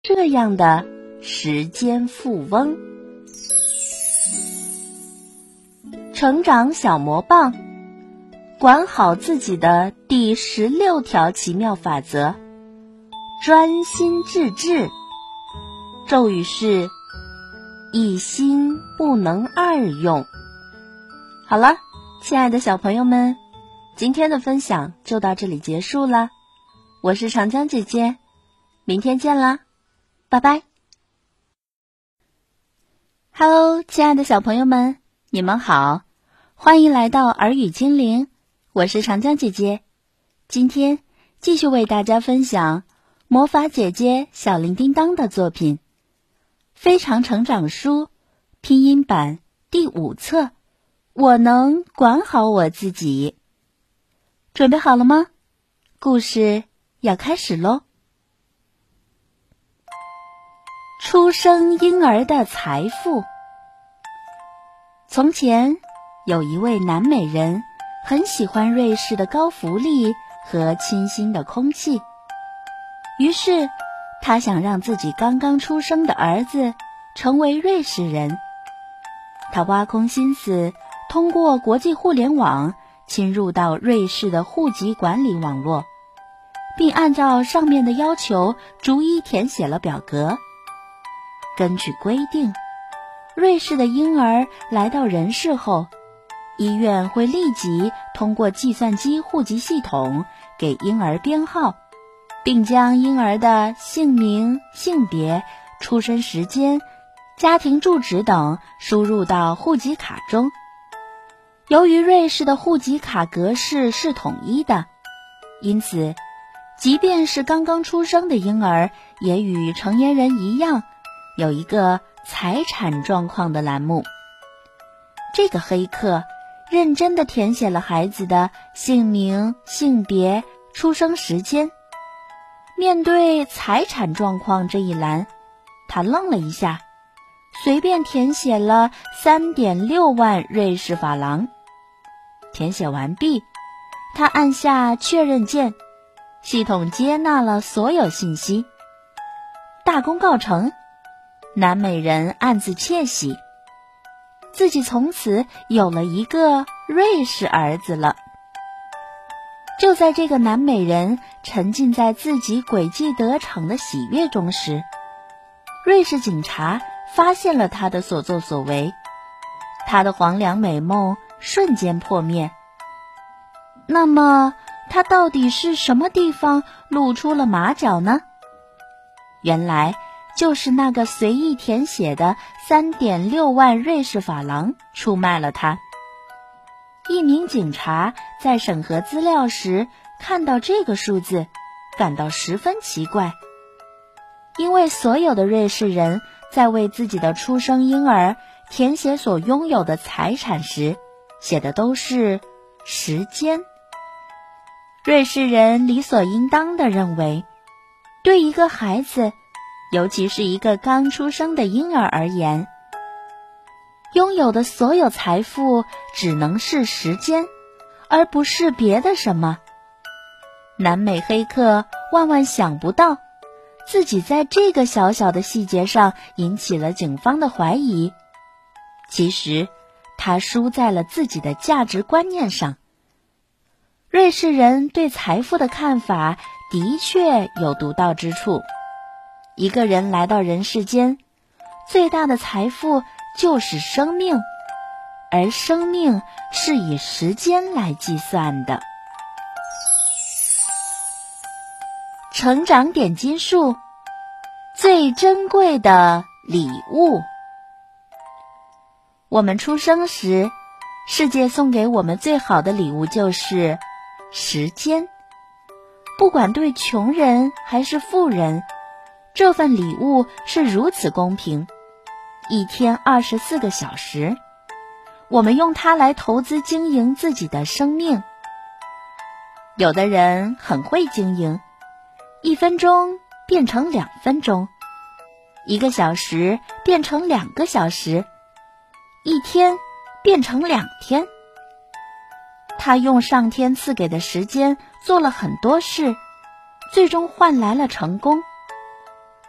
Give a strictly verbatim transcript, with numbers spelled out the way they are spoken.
这样的时间富翁。成长小魔棒，管好自己的第十六条奇妙法则：专心致志。咒语是一心不能二用。好了，亲爱的小朋友们，今天的分享就到这里结束了。我是长江姐姐，明天见啦，拜拜。Hello， 亲爱的小朋友们，你们好，欢迎来到耳语精灵，我是长江姐姐。今天继续为大家分享魔法姐姐小铃叮当的作品《非常成长书》拼音版第五册，我能管好我自己。准备好了吗？故事要开始咯。出生婴儿的财富。从前有一位南美人，很喜欢瑞士的高福利和清新的空气，于是他想让自己刚刚出生的儿子成为瑞士人。他挖空心思，通过国际互联网侵入到瑞士的户籍管理网络，并按照上面的要求逐一填写了表格。根据规定，瑞士的婴儿来到人世后，医院会立即通过计算机户籍系统给婴儿编号，并将婴儿的姓名、性别、出生时间、家庭住址等输入到户籍卡中。由于瑞士的户籍卡格式是统一的，因此即便是刚刚出生的婴儿，也与成年人一样有一个财产状况的栏目。这个黑客认真地填写了孩子的姓名、性别、出生时间。面对财产状况这一栏，他愣了一下，随便填写了 三点六万瑞士法郎。填写完毕，他按下确认键，系统接纳了所有信息。大功告成，南美人暗自窃喜，自己从此有了一个瑞士儿子了。就在这个南美人沉浸在自己诡计得逞的喜悦中时，瑞士警察发现了他的所作所为，他的黄粱美梦瞬间破灭。那么他到底是什么地方露出了马脚呢？原来就是那个随意填写的 三点六万瑞士法郎出卖了他。一名警察在审核资料时看到这个数字，感到十分奇怪，因为所有的瑞士人在为自己的出生婴儿填写所拥有的财产时，写的都是时间。瑞士人理所应当地认为，对一个孩子，尤其是一个刚出生的婴儿而言，拥有的所有财富只能是时间，而不是别的什么。南美黑客万万想不到，自己在这个小小的细节上引起了警方的怀疑。其实，他输在了自己的价值观念上。瑞士人对财富的看法的确有独到之处。一个人来到人世间，最大的财富就是生命，而生命是以时间来计算的。成长点金术，最珍贵的礼物。我们出生时，世界送给我们最好的礼物就是时间。不管对穷人还是富人，这份礼物是如此公平。一天二十四个小时，我们用它来投资经营自己的生命。有的人很会经营，一分钟变成两分钟，一个小时变成两个小时，一天变成两天。他用上天赐给的时间做了很多事，最终换来了成功。